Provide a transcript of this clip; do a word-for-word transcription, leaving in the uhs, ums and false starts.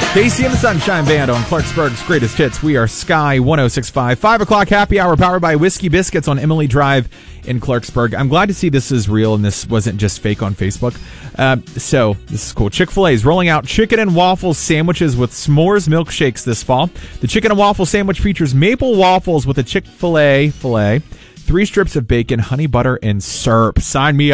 Casey and the Sunshine Band on Clarksburg's Greatest Hits. We are Sky one oh six point five. Five o'clock happy hour powered by Whiskey Biscuits on Emily Drive in Clarksburg. I'm glad to see this is real and this wasn't just fake on Facebook. Uh, so, this is cool. Chick-fil-A is rolling out chicken and waffle sandwiches with s'mores milkshakes this fall. The chicken and waffle sandwich features maple waffles with a Chick-fil-A filet, three strips of bacon, honey butter, and syrup. Sign me up.